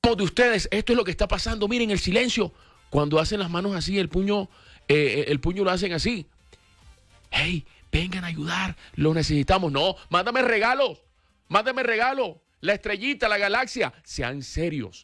de ustedes, esto es lo que está pasando, miren el silencio. Cuando hacen las manos así, el puño lo hacen así. Hey, vengan a ayudar, lo necesitamos. No, mándame regalos, la estrellita, la galaxia. Sean serios.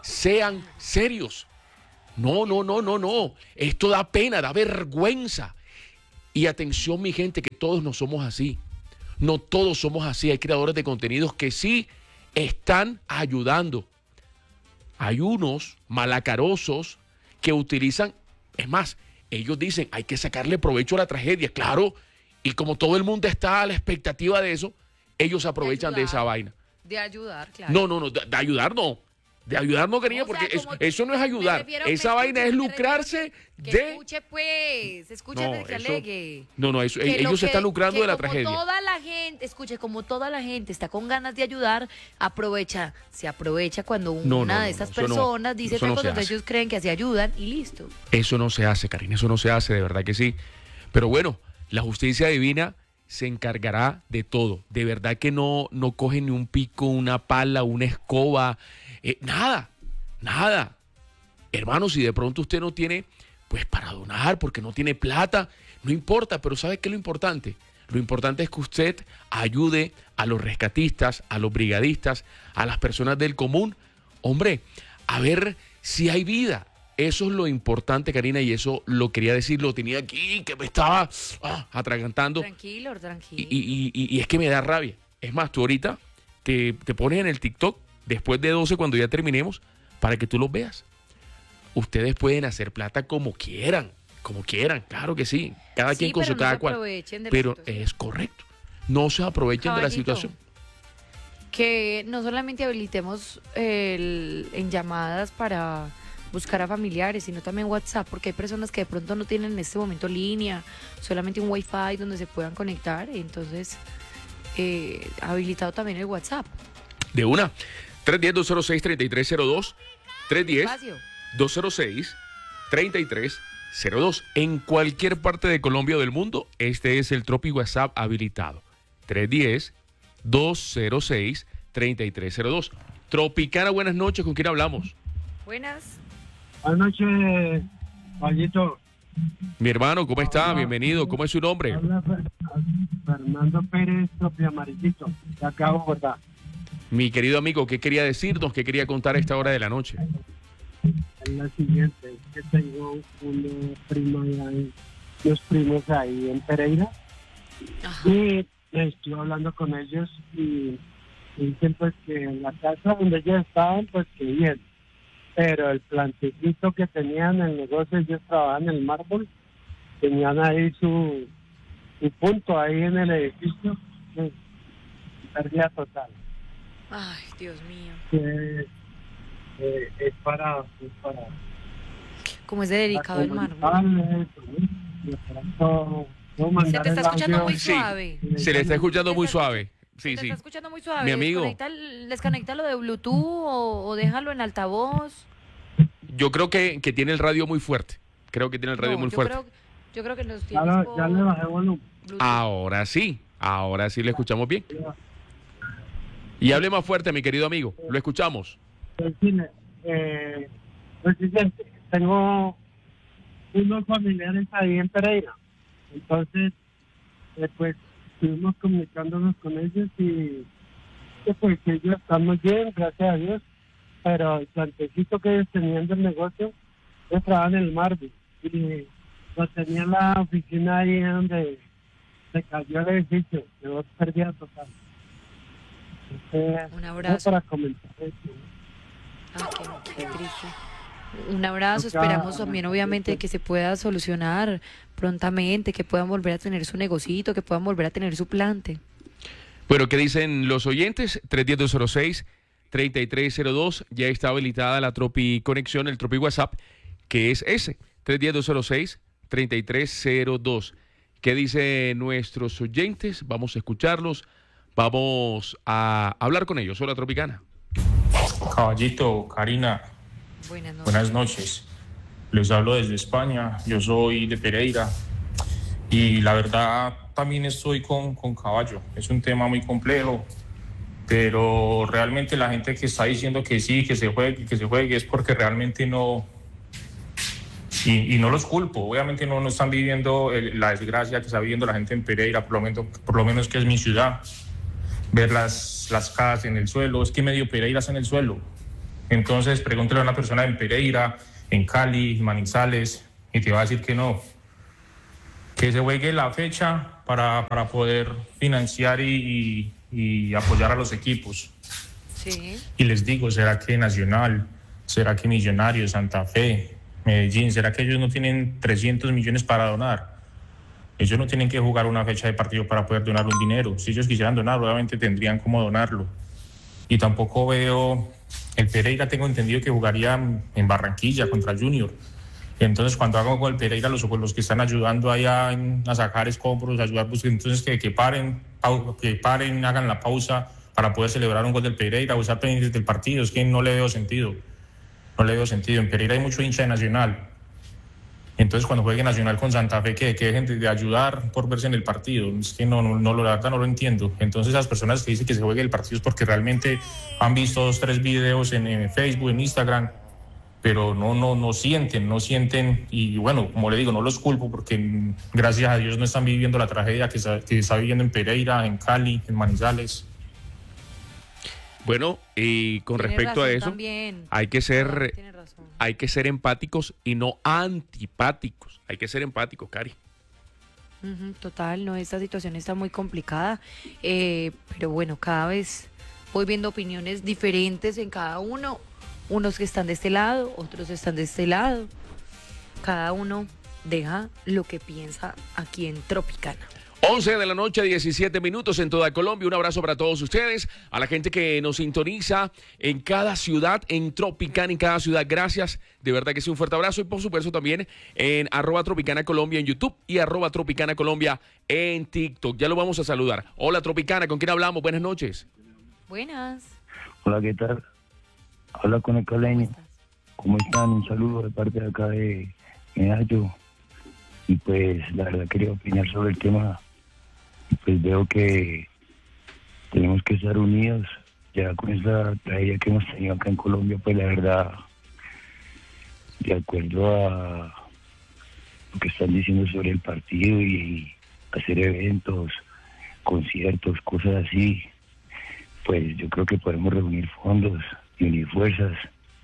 No. Esto da pena, da vergüenza. Y atención, mi gente, que todos no somos así. No todos somos así. Hay creadores de contenidos que sí están ayudando. Hay unos malacarosos que utilizan, es más, ellos dicen, hay que sacarle provecho a la tragedia, claro, y como todo el mundo está a la expectativa de eso, ellos aprovechan de esa vaina. De ayudar, claro. No, de ayudar no. De ayudar no quería, porque eso no es ayudar. Esa vaina es lucrarse de... Escuche de que alegue. Ellos se están lucrando de la tragedia. Toda la gente, como toda la gente está con ganas de ayudar, se aprovecha cuando una de esas personas dice otra cosa, entonces ellos creen que así ayudan y listo. Eso no se hace, Karina, eso no se hace, de verdad que sí. Pero bueno, la justicia divina se encargará de todo. De verdad que no coge ni un pico, una pala, una escoba... nada. Hermano, si de pronto usted no tiene, pues para donar, porque no tiene plata, no importa, pero ¿sabe qué es lo importante? Lo importante es que usted ayude a los rescatistas, a los brigadistas, a las personas del común. Hombre, a ver si hay vida. Eso es lo importante, Karina, y eso lo quería decir, lo tenía aquí, que me estaba atragantando. Tranquilo. Y es que me da rabia. Es más, tú ahorita te pones en el TikTok después de 12 cuando ya terminemos para que tú los veas. Ustedes pueden hacer plata como quieran, claro que sí. Cada quien con su cada cual. Pero es correcto. No se aprovechen de la situación. Que no solamente habilitemos en llamadas para buscar a familiares, sino también WhatsApp, porque hay personas que de pronto no tienen en este momento línea, solamente un Wi-Fi donde se puedan conectar. Entonces, habilitado también el WhatsApp. De una. 310-206-3302. 310-206-3302. En cualquier parte de Colombia o del mundo, este es el Tropi WhatsApp habilitado. 310-206-3302. Tropicana, buenas noches. ¿Con quién hablamos? Buenas noches, Payito. Mi hermano, ¿cómo está? Bienvenido. ¿Cómo es su nombre? Habla Fernando Pérez, Tropi Amarillito, de acá a Bogotá. Mi querido amigo, ¿qué quería decirnos? ¿Qué quería contar a esta hora de la noche? Es la siguiente, es que tengo unos primos ahí en Pereira. Ajá. Y estoy hablando con ellos y dicen pues que en la casa donde ellos estaban, pues que bien. Pero el plantecito que tenían en el negocio, ellos trabajaban en el mármol, tenían ahí su punto ahí en el edificio, pues, pérdida total. Ay, Dios mío. Es para... ¿Cómo es de delicado el mármol? Se te está escuchando muy suave. Sí, se le está escuchando muy suave. Sí. Se está escuchando muy suave. Mi amigo. Desconecta lo de Bluetooth o déjalo en altavoz. Yo creo que tiene el radio muy fuerte. Yo creo que los tienes ya le bajé volumen. Ahora sí le escuchamos bien. Y hable más fuerte, mi querido amigo. Lo escuchamos. Presidente, tengo unos familiares ahí en Pereira. Entonces, pues, estuvimos comunicándonos con ellos y pues ellos están muy bien, gracias a Dios. Pero el plantecito que ellos tenían del negocio, ellos trabajaban en el mármol. Y lo tenían en la oficina ahí donde se cayó el edificio. Quedó pérdida total. Un abrazo. Para comentar eso. Qué triste. Un abrazo, esperamos también obviamente que se pueda solucionar prontamente, que puedan volver a tener su negocito, que puedan volver a tener su plante. Bueno, ¿qué dicen los oyentes? 310-206-3302, ya está habilitada la Tropi Conexión, el Tropi WhatsApp, que es ese, 310-206-3302. ¿Qué dicen nuestros oyentes? Vamos a escucharlos. Vamos a hablar con ellos. Hola, Tropicana. Caballito, Karina. Buenas noches. Les hablo desde España. Yo soy de Pereira. Y la verdad, también estoy con Caballo. Es un tema muy complejo. pero realmente la gente que está diciendo que sí, que se juegue, es porque realmente no, y no los culpo, obviamente no están viviendo la desgracia que está viviendo la gente en Pereira, por lo menos que es mi ciudad, ver las casas en el suelo, es que medio Pereira está en el suelo. Entonces pregúntale a una persona en Pereira, en Cali, Manizales, y te va a decir que no, que se juegue la fecha para poder financiar y apoyar a los equipos. Sí. Y les digo, ¿será que Nacional, será que Millonarios, Santa Fe, Medellín, será que ellos no tienen 300 millones para donar? Ellos no tienen que jugar una fecha de partido para poder donar un dinero. Si ellos quisieran donar, obviamente tendrían cómo donarlo. Y tampoco veo, el Pereira tengo entendido que jugaría en Barranquilla contra Junior. Entonces, cuando hago con el Pereira, los que están ayudando allá a sacar escombros, ayudar, pues, entonces que paren, hagan la pausa para poder celebrar un gol del Pereira o estar pendientes del partido. Es que no le veo sentido. No le veo sentido. En Pereira hay mucho hincha de Nacional. Entonces, cuando juegue Nacional con Santa Fe, que dejen de ayudar por verse en el partido. Es que la verdad no lo entiendo. Entonces, esas personas que dicen que se juegue el partido es porque realmente han visto 2 o 3 videos en Facebook, en Instagram, pero no sienten, y bueno, como le digo, no los culpo porque gracias a Dios no están viviendo la tragedia que está viviendo en Pereira, en Cali, en Manizales. Bueno, y con respecto a eso, también. hay que ser empáticos y no antipáticos. Hay que ser empáticos, Cari. Total, no, esta situación está muy complicada, pero bueno, cada vez voy viendo opiniones diferentes en cada uno. Unos que están de este lado, otros están de este lado. Cada uno deja lo que piensa aquí en Tropicana. 11 de la noche, 17 minutos en toda Colombia. Un abrazo para todos ustedes, a la gente que nos sintoniza en cada ciudad, en Tropicana, en cada ciudad. Gracias, de verdad que sí, un fuerte abrazo. Y por supuesto también en @Tropicana Colombia en YouTube y @Tropicana Colombia en TikTok. Ya lo vamos a saludar. Hola, Tropicana, ¿con quién hablamos? Buenas noches. Buenas. Hola, ¿qué tal? Habla con el caleño. ¿Cómo están? Un saludo de parte de acá de Medallo. Y pues la verdad quería opinar sobre el tema. Pues veo que tenemos que estar unidos. Ya con esta tragedia que hemos tenido acá en Colombia, pues la verdad, de acuerdo a lo que están diciendo sobre el partido y hacer eventos, conciertos, cosas así, pues yo creo que podemos reunir fondos y unir fuerzas.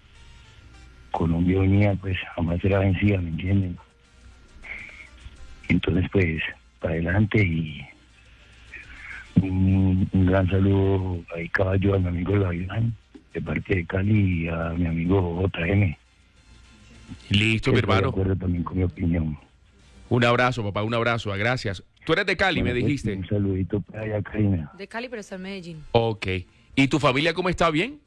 Colombia unida pues jamás será vencida, ¿me entienden? Entonces pues para adelante, y un gran saludo ahí, caballo, a mi amigo Gavilán de parte de Cali, y a mi amigo JM. Listo, mi hermano. De acuerdo también con mi opinión. Un abrazo, papá, un abrazo, gracias. Tú eres de Cali, Bueno, me dijiste. Un saludito para allá, Karina. De Cali, pero está en Medellín. Ok. ¿Y tu familia cómo está? ¿Bien?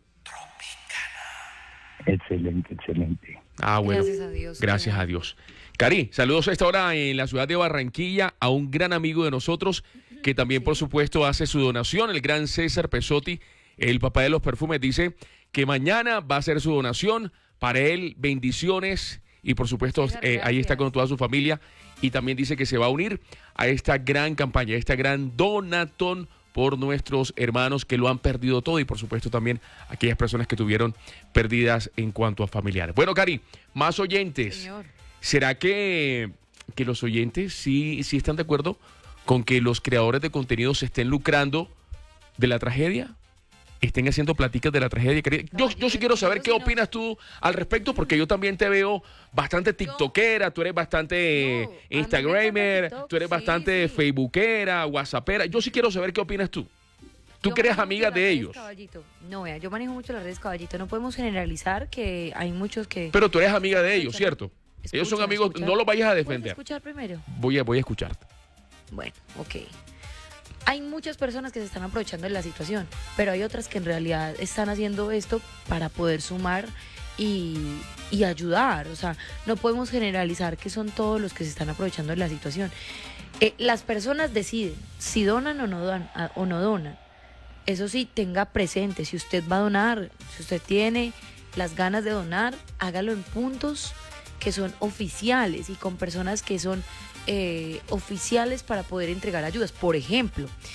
Excelente, excelente. Ah, bueno. Gracias a Dios. Gracias a Dios. Cari, saludos a esta hora en la ciudad de Barranquilla a un gran amigo de nosotros que también, por supuesto, hace su donación, el gran César Pesotti, el papá de los perfumes, dice que mañana va a hacer su donación. Para él, bendiciones, y por supuesto ahí está con toda su familia, y también dice que se va a unir a esta gran campaña, a esta gran donatón por nuestros hermanos que lo han perdido todo, y por supuesto también aquellas personas que tuvieron pérdidas en cuanto a familiares. Bueno, Cari, más oyentes. Señor. ¿Será que los oyentes sí están de acuerdo con que los creadores de contenido se estén lucrando de la tragedia? ¿Estén haciendo platicas de la tragedia? Yo sí quiero saber qué opinas tú al respecto, porque yo también te veo bastante tiktokera, tú eres bastante instagramer, tú eres bastante facebookera, whatsappera. Yo sí quiero saber qué opinas tú. Tú que eres amiga de ellos. Caballito. No, vea, yo manejo mucho las redes, Caballito. No podemos generalizar, que hay muchos que... Pero tú eres amiga de ellos, ¿cierto? Ellos son amigos, no los vayas a defender. ¿Puedes escuchar primero? Voy a escucharte. Bueno, ok. Hay muchas personas que se están aprovechando de la situación, pero hay otras que en realidad están haciendo esto para poder sumar y ayudar. O sea, no podemos generalizar que son todos los que se están aprovechando de la situación. Las personas deciden si donan o no donan. Eso sí, tenga presente, si usted va a donar, si usted tiene las ganas de donar, hágalo en puntos que son oficiales y con personas que son oficiales para poder entregar ayudas. Por ejemplo,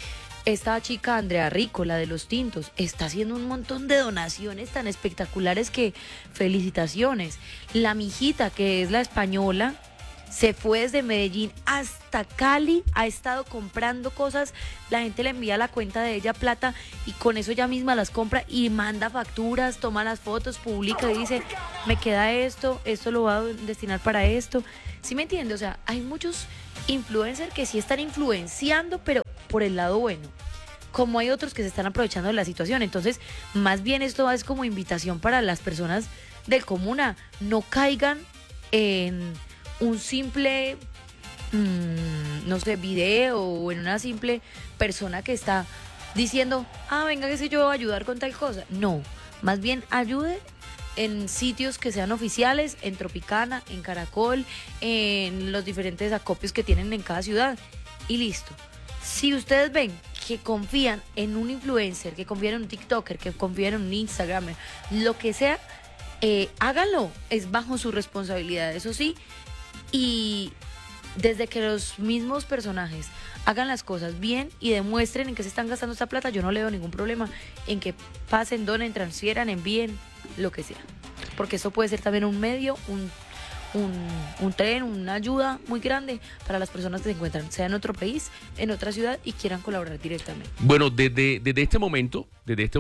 esta chica Andrea Rico, la de los tintos, está haciendo un montón de donaciones tan espectaculares que felicitaciones. La mijita, que es la española, se fue desde Medellín hasta Cali, ha estado comprando cosas, la gente le envía a la cuenta de ella plata y con eso ella misma las compra y manda facturas, toma las fotos, publica y dice, me queda esto lo voy a destinar para esto. ¿Sí me entiende? O sea, hay muchos influencers que sí están influenciando, pero por el lado bueno, como hay otros que se están aprovechando de la situación. Entonces, más bien esto es como invitación para las personas del común a no caigan en un simple, no sé, video o en una simple persona que está diciendo, venga que sé yo voy a ayudar con tal cosa. No, más bien ayude en sitios que sean oficiales, en Tropicana, en Caracol, en los diferentes acopios que tienen en cada ciudad y listo. Si ustedes ven que confían en un influencer, que confían en un TikToker, que confían en un Instagramer, lo que sea, háganlo, es bajo su responsabilidad, eso sí. Y desde que los mismos personajes hagan las cosas bien y demuestren en qué se están gastando esta plata, yo no le veo ningún problema en que pasen, donen, transfieran, envíen, lo que sea. Porque eso puede ser también un medio, un tren, una ayuda muy grande para las personas que se encuentran, sea en otro país, en otra ciudad y quieran colaborar directamente. Bueno, desde este momento,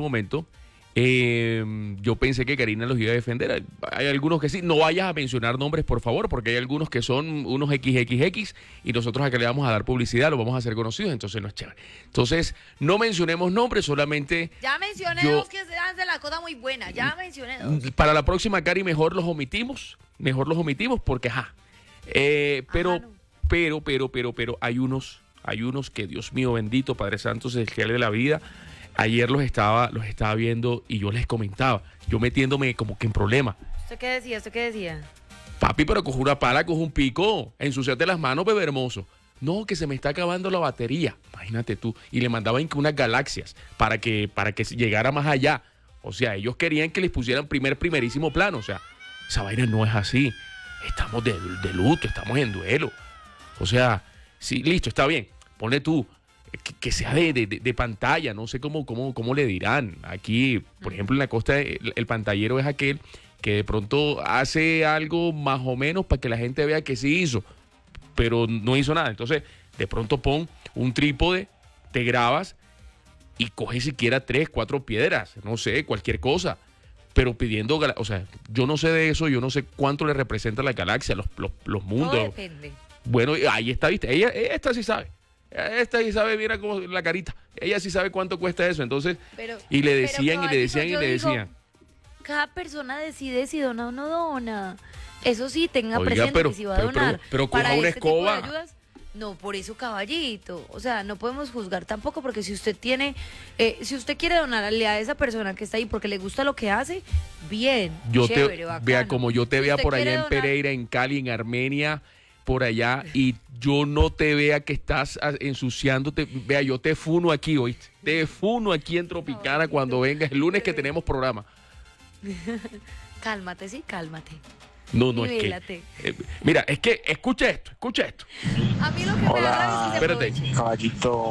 yo pensé que Karina los iba a defender. Hay algunos que sí. No vayas a mencionar nombres, por favor, porque hay algunos que son unos XXX y nosotros acá le vamos a dar publicidad, los vamos a hacer conocidos, entonces no es chévere. Entonces, no mencionemos nombres, solamente... Ya mencioné dos que se hacen la cosa muy buena, ya mencioné dos. Para la próxima, Cari, mejor los omitimos porque, pero hay unos que, Dios mío bendito, Padre Santo, celestial de la vida. Ayer los estaba viendo y yo les comentaba, yo metiéndome como que en problemas. ¿Usted qué decía? Papi, pero coge una pala, coge un pico, ensuciate las manos, bebé hermoso. No, que se me está acabando la batería, imagínate tú. Y le mandaba unas galaxias para que llegara más allá. O sea, ellos querían que les pusieran primerísimo plano. O sea, esa vaina no es así. Estamos de luto, estamos en duelo. O sea, sí, listo, está bien, ponle tú. Que sea de pantalla, no sé cómo le dirán. Aquí, por ejemplo, en la costa, el pantallero es aquel que de pronto hace algo más o menos para que la gente vea que sí hizo, pero no hizo nada. Entonces, de pronto pon un trípode, te grabas y coge siquiera 3, 4 piedras, no sé, cualquier cosa, pero pidiendo, o sea, yo no sé de eso, yo no sé cuánto le representa la galaxia, los mundos. Todo depende. Bueno, ahí está, ¿viste? Esta sí sabe. Esta sí sabe, mira cómo la carita. Ella sí sabe cuánto cuesta eso. Entonces, y le decían. Cada persona decide si dona o no dona. Eso sí, tenga presente que si va a donar. Pero coja una escoba. Tipo de ayudas, no, por eso, caballito. O sea, no podemos juzgar tampoco, porque si usted si usted quiere donarle a esa persona que está ahí porque le gusta lo que hace, bien, chévere, bacano. Vea, como yo te vea por allá en donar, Pereira, en Cali, en Armenia, por allá, y yo no te vea que estás ensuciándote. Vea, yo te funo aquí, ¿oíste? Te funo aquí en Tropicana cuando vengas el lunes que tenemos programa. Cálmate, sí, cálmate. No, es que... mira, es que, escucha esto. A mí lo que me da es que espérate. Caballito,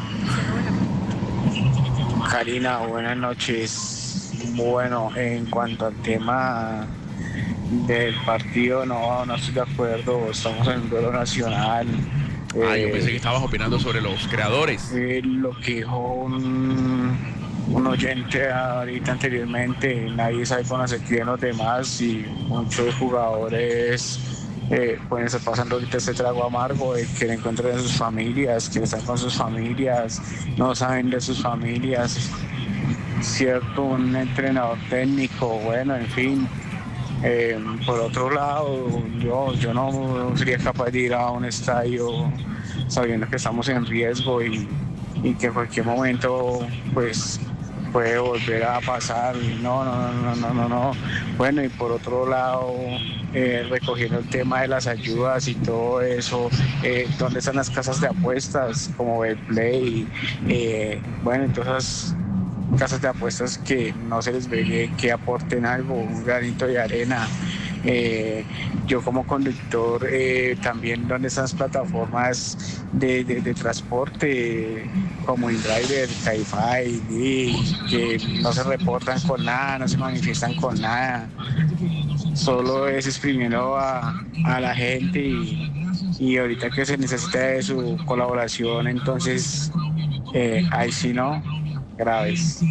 Karina, buenas noches. Bueno, en cuanto al tema del partido, no estoy de acuerdo, estamos en un duelo nacional. Yo pensé que estabas opinando sobre los creadores. Lo que dijo un oyente ahorita anteriormente, nadie sabe con la sequía de los demás y muchos jugadores pueden estar pasando ahorita este trago amargo de que le encuentran a sus familias, que están con sus familias, no saben de sus familias, cierto, un entrenador técnico, bueno, en fin. Por otro lado, yo no sería capaz de ir a un estadio sabiendo que estamos en riesgo y que en cualquier momento pues puede volver a pasar. No. Bueno, y por otro lado, recogiendo el tema de las ayudas y todo eso, ¿dónde están las casas de apuestas como Betplay? Bueno, entonces casas de apuestas que no se les ve que aporten algo, un granito de arena. Yo como conductor, también donde esas plataformas de transporte como InDriver, Cabify, que no se reportan con nada, no se manifiestan con nada, solo es exprimiendo a la gente y ahorita que se necesita de su colaboración, entonces ahí sí no, graves.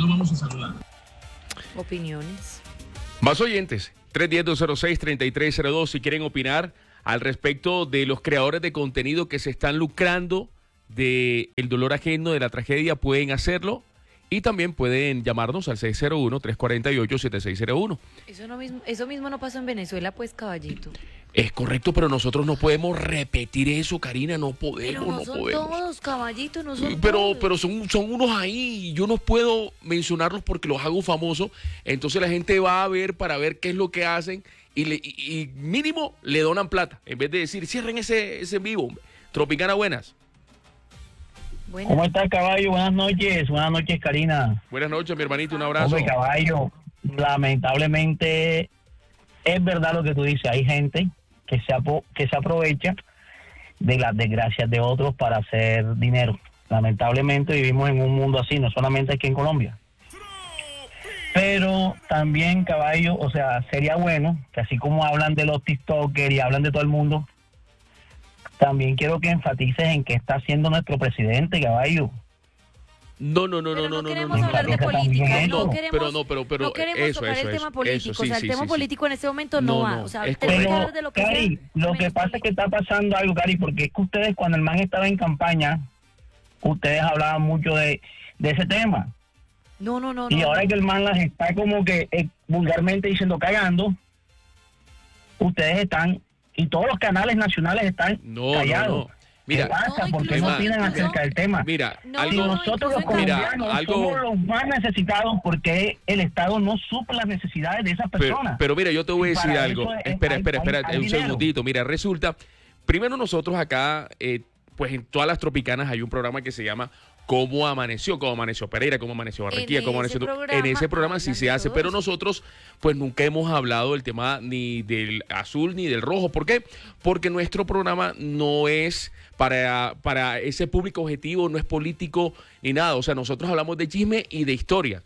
Opiniones. Más oyentes, 310-206-3302, si quieren opinar al respecto de los creadores de contenido que se están lucrando del dolor ajeno, de la tragedia, pueden hacerlo. Y también pueden llamarnos al 601-348-7601. Eso mismo no pasó en Venezuela, pues, caballito. Es correcto, pero nosotros no podemos repetir eso, Karina, no podemos, Pero no son todos, caballito, no son Pero todos. son unos ahí, yo no puedo mencionarlos porque los hago famosos, entonces la gente va a ver para ver qué es lo que hacen y mínimo le donan plata, en vez de decir, cierren ese en vivo. Tropicana, buenas. Buenas. ¿Cómo está, caballo? Buenas noches, Karina. Buenas noches, mi hermanito, un abrazo. Hombre, caballo, lamentablemente es verdad lo que tú dices, hay gente que se aprovecha de las desgracias de otros para hacer dinero. Lamentablemente vivimos en un mundo así, no solamente aquí en Colombia. Pero también, caballo, o sea, sería bueno que así como hablan de los TikTokers y hablan de todo el mundo, también quiero que enfatices en qué está haciendo nuestro presidente, caballo. No. queremos hablar de política, no queremos eso, tocar el tema político, eso, o sea, el tema político en este momento no va, o sea, es tenemos que correcto. hablar de lo que Cari, sea, lo que menos pasa es que está pasando algo, Cari, porque es que ustedes cuando el man estaba en campaña, ustedes hablaban mucho de ese tema. No. Y ahora que el man las está como que vulgarmente diciendo cagando, ustedes están, y todos los canales nacionales están callados. No. Mira, ¿qué pasa? No, ¿Por qué no incluso- opinan acerca del tema? Mira, No, Si nosotros los colombianos somos los más necesitados, porque el Estado no suple las necesidades de esas personas. Pero mira, yo te voy a Y decir para algo. eso Espera, hay un dinero. segundito. Mira, resulta, primero nosotros acá, pues en todas las tropicanas hay un programa que se llama Cómo Amaneció Pereira, Cómo Amaneció Barranquilla, Cómo Amaneció. En ese programa sí hablan se de hace, todo pero eso. nosotros pues nunca hemos hablado del tema ni del azul ni del rojo. ¿Por qué? Porque nuestro programa no es para ese público objetivo, no es político ni nada. O sea, nosotros hablamos de chisme y de historia.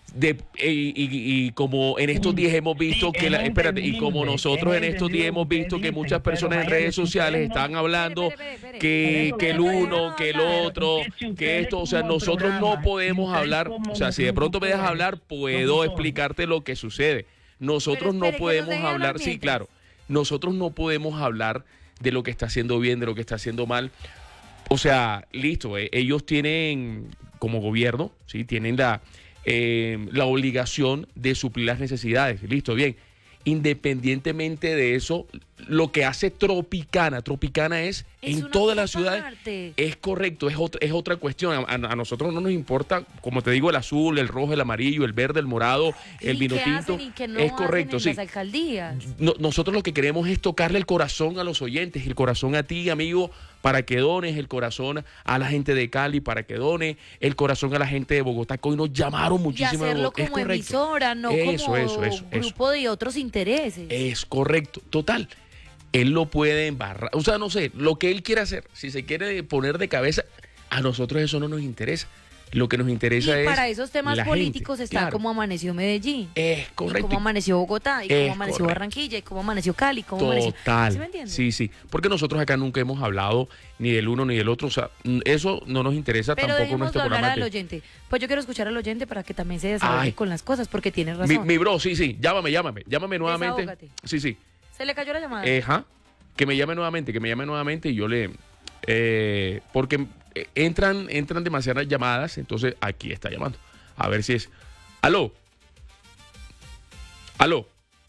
Y como en estos días hemos visto que y como nosotros en estos días hemos visto que muchas personas en redes sociales están hablando que el uno, que el otro, que esto, o sea, nosotros no podemos hablar, o sea, si de pronto me dejas hablar, puedo explicarte lo que sucede. Nosotros no Pero espere, que nos podemos deje hablar hablar, sí, mientras. claro, nosotros no podemos hablar de lo que está haciendo bien, de lo que está haciendo mal. O sea, listo, ellos tienen como gobierno, ¿sí? Tienen la obligación de suplir las necesidades. Listo, bien. Independientemente de eso, lo que hace Tropicana es en una todas las ciudades. parte. Es correcto, es otra cuestión. A nosotros no nos importa, como te digo, el azul, el rojo, el amarillo, el verde, el morado, el vino ¿Qué tinto. hacen y qué no Es correcto, hacen sí. en las alcaldías? Nosotros lo que queremos es tocarle el corazón a los oyentes, el corazón a ti, amigo, para que dones, el corazón a la gente de Cali para que done, el corazón a la gente de Bogotá, que hoy nos llamaron Y muchísimo. hacerlo Es como correcto. emisora, no como grupo de otros intereses. Es correcto, total. Él lo puede embarrar, o sea, no sé, lo que él quiere hacer, si se quiere poner de cabeza, a nosotros eso no nos interesa. Lo que nos interesa Y es para esos temas la políticos gente, está claro. Cómo Amaneció Medellín. Es Y correcto. cómo amaneció Bogotá, y Es cómo amaneció correcto. Barranquilla, y cómo amaneció Cali, cómo amaneció. Total. ¿Sí me entiendes? Sí, porque nosotros acá nunca hemos hablado ni del uno ni del otro, o sea, eso no nos interesa Pero tampoco dejemos nuestro de hablar programa. al oyente. Pues yo quiero escuchar al oyente para que también se desahogue Ay. con las cosas, porque tiene razón. Mi bro, sí, llámame nuevamente. Desahógate. Sí. Se le cayó la llamada. Que me llame nuevamente y yo le... porque entran demasiadas llamadas, entonces aquí está llamando. A ver si es... ¿Aló? Lo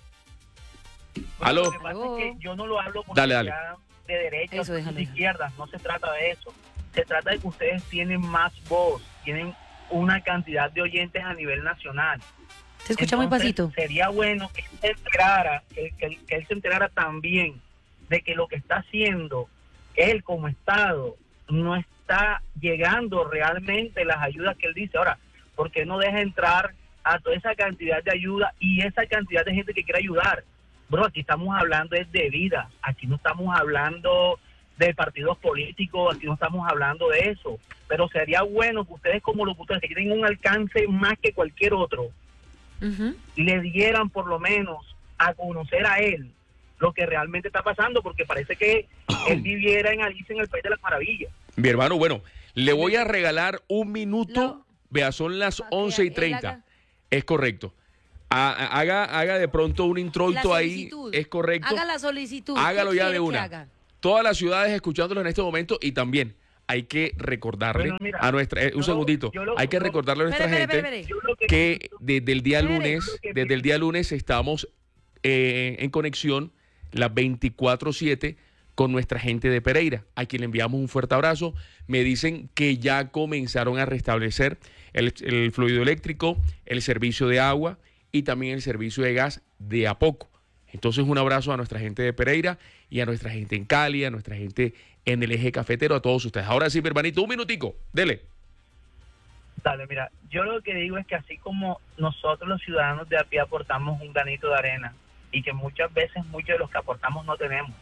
que pasa Aló. es que yo no lo hablo por Dale. de derecha Eso, o déjalo. de izquierda, no se trata de eso. Se trata de que ustedes tienen más voz, tienen una cantidad de oyentes a nivel nacional. Se escucha muy Entonces, pasito. Sería bueno que él se enterara, que él se enterara también de que lo que está haciendo él como Estado no está llegando realmente las ayudas que él dice. Ahora, ¿por qué no deja entrar a toda esa cantidad de ayuda y esa cantidad de gente que quiere ayudar? Bro, aquí estamos hablando es de vida, aquí no estamos hablando de partidos políticos, aquí no estamos hablando de eso, pero sería bueno que ustedes como locutores que tienen un alcance más que cualquier otro, le dieran por lo menos a conocer a él lo que realmente está pasando, porque parece que él viviera en Alicia en el País de las Maravillas. Mi hermano, bueno, le voy a regalar un minuto, vea, son las 11:30, es correcto. Haga de pronto un introito ahí, es correcto. Haga la solicitud. Hágalo ya de una. Todas las ciudades escuchándolo en este momento y también hay que recordarle a nuestra hay que recordarle a nuestra gente que desde el día lunes estamos en conexión las 24/7 con nuestra gente de Pereira, a quien le enviamos un fuerte abrazo. Me dicen que ya comenzaron a restablecer el fluido eléctrico, el servicio de agua y también el servicio de gas de a poco. Entonces, un abrazo a nuestra gente de Pereira y a nuestra gente en Cali, a nuestra gente en el eje cafetero, a todos ustedes. Ahora sí, mi hermanito, un minutico, dele. Dale, mira, yo lo que digo es que así como nosotros los ciudadanos de a pie aportamos un granito de arena y que muchas veces muchos de los que aportamos no tenemos,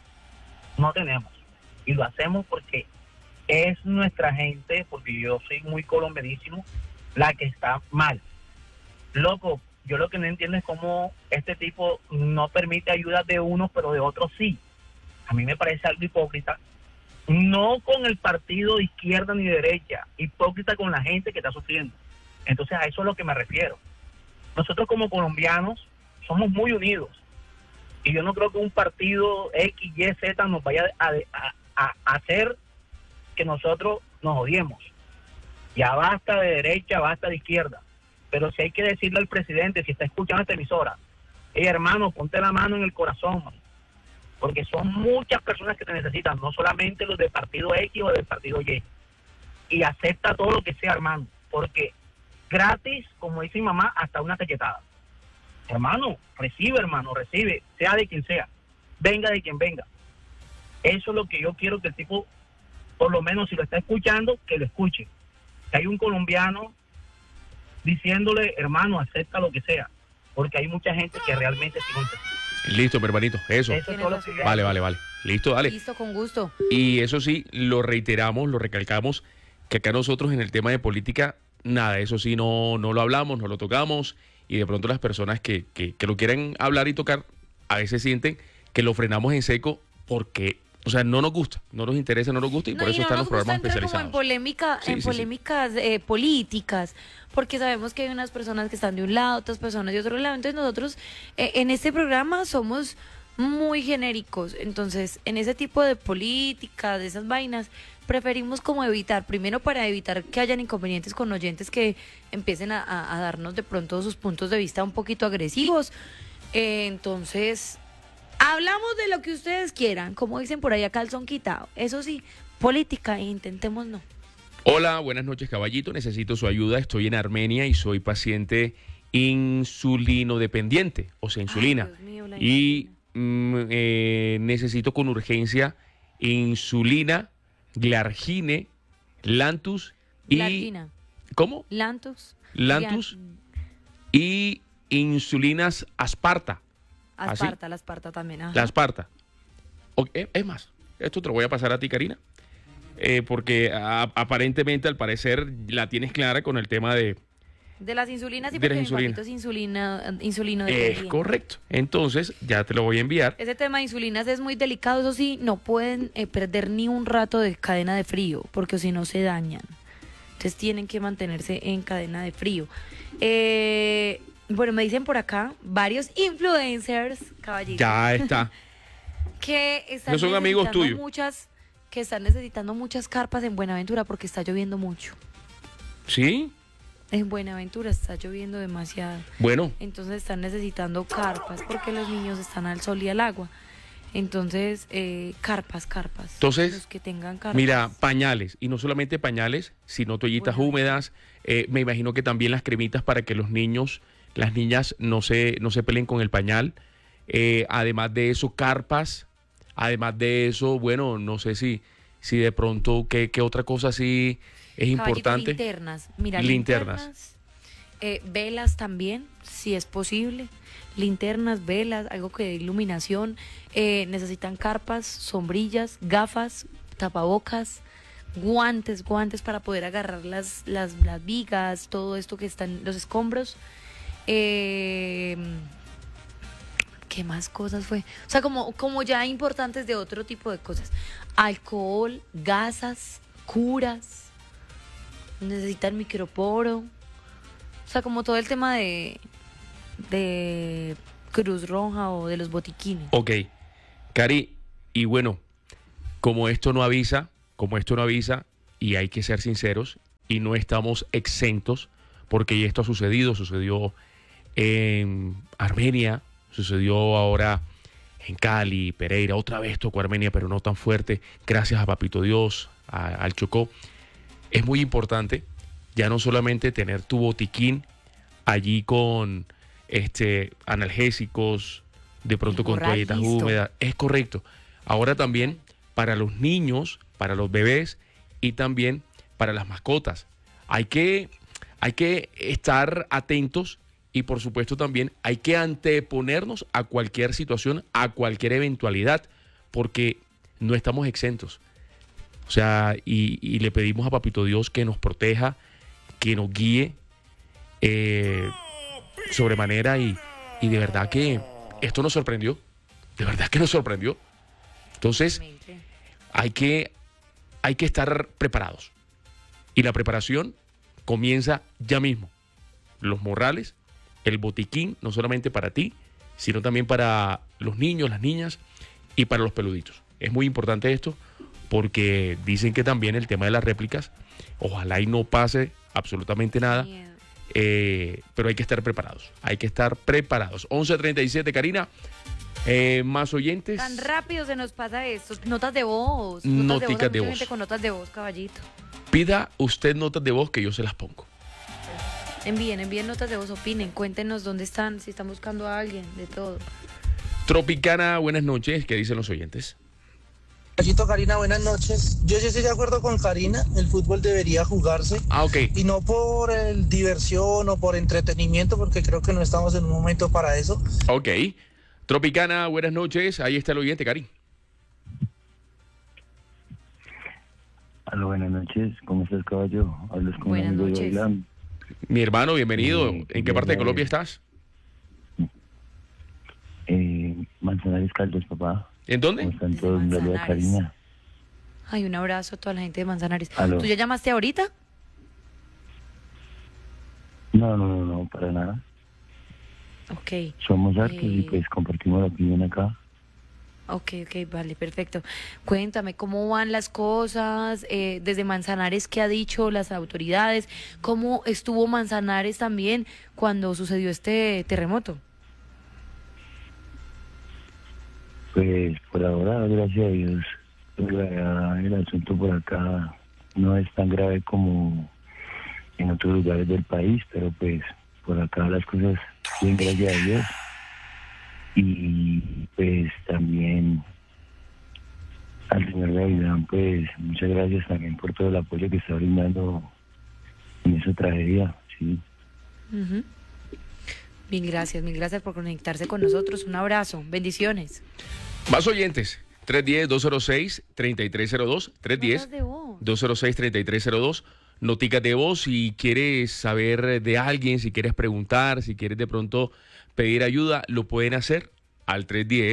y lo hacemos porque es nuestra gente, porque yo soy muy colombianísimo, la que está mal. Loco, yo lo que no entiendo es cómo este tipo no permite ayudas de unos, pero de otros sí. A mí me parece algo hipócrita. No con el partido de izquierda ni de derecha, hipócrita con la gente que está sufriendo. Entonces a eso es a lo que me refiero. Nosotros como colombianos somos muy unidos. Y yo no creo que un partido X, Y, Z nos vaya a hacer que nosotros nos odiemos. Ya basta de derecha, basta de izquierda. Pero si hay que decirle al presidente, si está escuchando esta emisora, hey, hermano, ponte la mano en el corazón, man, porque son muchas personas que te necesitan, no solamente los del partido X o del partido Y. Y acepta todo lo que sea, hermano, porque gratis, como dice mi mamá, hasta una cachetada. Hermano, recibe, sea de quien sea, venga de quien venga. Eso es lo que yo quiero que el tipo, por lo menos si lo está escuchando, que lo escuche. Que hay un colombiano diciéndole, hermano, acepta lo que sea, porque hay mucha gente que realmente sí lo necesita. Listo, mi hermanito, eso es todo lo que vale. Listo, dale. Listo, con gusto. Y eso sí, lo reiteramos, lo recalcamos, que acá nosotros en el tema de política, nada, eso sí, no lo hablamos, no lo tocamos, y de pronto las personas que lo quieren hablar y tocar, a veces sienten que lo frenamos en seco porque, o sea, no nos gusta, no nos interesa, no nos gusta, y por eso están los programas especializados. En polémicas políticas, porque sabemos que hay unas personas que están de un lado, otras personas de otro lado. Entonces nosotros en este programa somos muy genéricos. Entonces en ese tipo de políticas, de esas vainas, preferimos como evitar, primero para evitar que hayan inconvenientes con oyentes que empiecen a darnos de pronto sus puntos de vista un poquito agresivos. Entonces hablamos de lo que ustedes quieran, como dicen por ahí a calzón quitado. Eso sí, política, intentemos no. Hola, buenas noches, caballito. Necesito su ayuda. Estoy en Armenia y soy paciente insulinodependiente, o sea, insulina. Ay, Dios mío, la y necesito con urgencia insulina, Glargine, Lantus y... Glargina. ¿Cómo? Lantus. Y insulinas Asparta. Asparta, la Asparta también. Ajá. La Asparta. Es más, esto te lo voy a pasar a ti, Karina. Porque aparentemente, al parecer, la tienes clara con el tema de las insulinas y porque mi papito es insulino es correcto. Entonces, ya te lo voy a enviar. Ese tema de insulinas es muy delicado, eso sí, no pueden perder ni un rato de cadena de frío, porque si no se dañan. Entonces tienen que mantenerse en cadena de frío. Bueno, me dicen por acá varios influencers, caballito. Ya está. Que están no son amigos tuyos. Que están necesitando muchas carpas en Buenaventura porque está lloviendo mucho. ¿Sí? En Buenaventura está lloviendo demasiado. Bueno. Entonces están necesitando carpas porque los niños están al sol y al agua. Entonces, carpas. Entonces, los que tengan carpas. Mira, pañales. Y no solamente pañales, sino toallitas húmedas. Me imagino que también las cremitas para que los niños, las niñas no se peleen con el pañal. Además de eso, carpas. Además de eso, bueno, no sé si de pronto, ¿qué otra cosa sí es importante? Linternas. Mira, linternas. Velas también, si es posible. Linternas, velas, algo que dé iluminación. Necesitan carpas, sombrillas, gafas, tapabocas, guantes para poder agarrar las vigas, todo esto que están, los escombros. ¿Qué más cosas fue? O sea, como ya importantes de otro tipo de cosas. Alcohol, gasas, curas, necesitan microporo. O sea, como todo el tema de Cruz Roja o de los botiquines. Ok, Cari, y bueno, como esto no avisa, y hay que ser sinceros, y no estamos exentos, porque esto ha sucedió en Armenia, sucedió ahora en Cali, Pereira, otra vez tocó Armenia, pero no tan fuerte, gracias a Papito Dios, al Chocó. Es muy importante ya no solamente tener tu botiquín allí con analgésicos, de pronto con toallitas húmedas, es correcto. Ahora también para los niños, para los bebés y también para las mascotas. Hay que estar atentos y por supuesto también hay que anteponernos a cualquier situación, a cualquier eventualidad, porque no estamos exentos. O sea, y le pedimos a Papito Dios que nos proteja, que nos guíe sobremanera y de verdad que esto nos sorprendió. De verdad que nos sorprendió. Entonces, hay que estar preparados. Y la preparación comienza ya mismo. Los morrales, el botiquín, no solamente para ti, sino también para los niños, las niñas y para los peluditos. Es muy importante esto porque dicen que también el tema de las réplicas, ojalá y no pase absolutamente nada, pero hay que estar preparados. 11:37, Karina. Más oyentes. Tan rápido se nos pasa esto. Notas de voz. Noticas de voz. Gente con notas de voz, caballito. Pida usted notas de voz que yo se las pongo. Envíen notas de voz, opinen, cuéntenos dónde están, si están buscando a alguien, de todo. Tropicana, buenas noches. ¿Qué dicen los oyentes? Karina, buenas noches. Yo sí estoy de acuerdo con Karina, el fútbol debería jugarse. Ok. Y no por diversión o por entretenimiento, porque creo que no estamos en un momento para eso. Ok. Tropicana, buenas noches. Ahí está el oyente, Cari. Aló, buenas noches. ¿Cómo estás, caballo? Hablas con Buenas un amigo de noches. Bailán. Mi hermano, bienvenido. ¿En qué parte de Colombia estás? Manzanares Caldas, papá. ¿En dónde? ¿Cómo están Desde todos? Dale a Manzanares. Karina. Ay, un abrazo a toda la gente de Manzanares. Aló. ¿Tú ya llamaste ahorita? No, para nada. Ok. Somos hartos y pues compartimos la opinión acá. Ok, vale, perfecto. Cuéntame, ¿cómo van las cosas? Desde Manzanares, ¿qué ha dicho las autoridades? ¿Cómo estuvo Manzanares también cuando sucedió este terremoto? Pues por ahora, gracias a Dios, el asunto por acá no es tan grave como en otros lugares del país, pero pues por acá las cosas bien, gracias a Dios. Y pues también al señor Gavilán, pues muchas gracias también por todo el apoyo que está brindando en esa tragedia, sí. Ujú. Mil gracias por conectarse con nosotros. Un abrazo, bendiciones. Más oyentes. 310-206-3302. Notas de voz. 206-3302. Noticas de voz. Si quieres saber de alguien, si quieres preguntar, si quieres de pronto pedir ayuda, lo pueden hacer al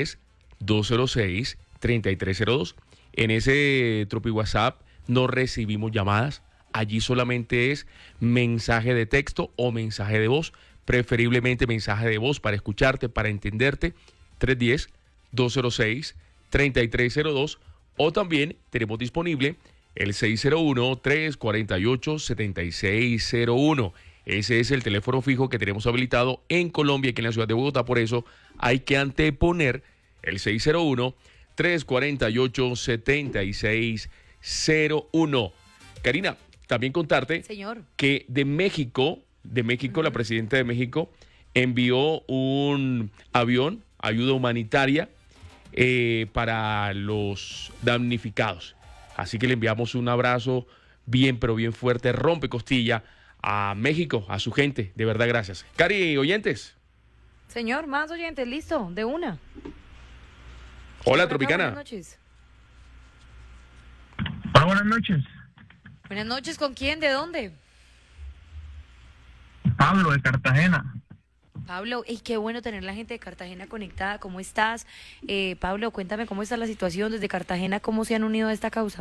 310-206-3302. En ese Tropi WhatsApp no recibimos llamadas. Allí solamente es mensaje de texto o mensaje de voz. Preferiblemente mensaje de voz para escucharte, para entenderte. 310-206-3302. O también tenemos disponible el 601-348-7601. Ese es el teléfono fijo que tenemos habilitado en Colombia, aquí en la ciudad de Bogotá. Por eso hay que anteponer el 601-348-7601. Karina, también contarte Señor. que de México, la presidenta de México envió un avión, ayuda humanitaria, para los damnificados. Así que le enviamos un abrazo bien, pero bien fuerte, rompe costilla a México, a su gente. De verdad, gracias. Cari, oyentes. Señor, más oyentes, listo, de una. Hola, Por acá, Tropicana. Buenas noches. Hola, buenas noches. Buenas noches, ¿con quién? ¿De dónde? Pablo, de Cartagena. Pablo, qué bueno tener la gente de Cartagena conectada. ¿Cómo estás? Pablo, cuéntame cómo está la situación desde Cartagena, cómo se han unido a esta causa.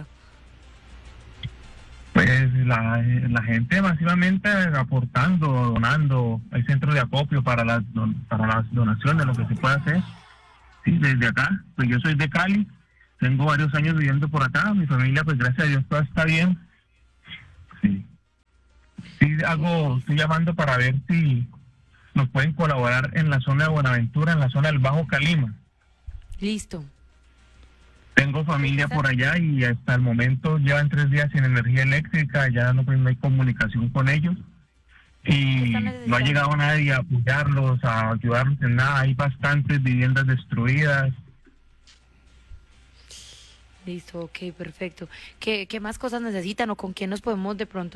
Pues la gente masivamente aportando, donando. Hay centros de acopio para las donaciones, lo que se puede hacer. Sí, desde acá. Pues yo soy de Cali, tengo varios años viviendo por acá. Mi familia, pues gracias a Dios, todo está bien. Sí. Sí, estoy llamando para ver si nos pueden colaborar en la zona de Buenaventura, en la zona del Bajo Calima. Listo. Tengo familia por allá y hasta el momento llevan 3 días sin energía eléctrica, ya no hay comunicación con ellos y no ha llegado nadie a apoyarlos, a ayudarlos en nada. Hay bastantes viviendas destruidas. Listo, ok, perfecto. ¿Qué más cosas necesitan o con quién nos podemos de pronto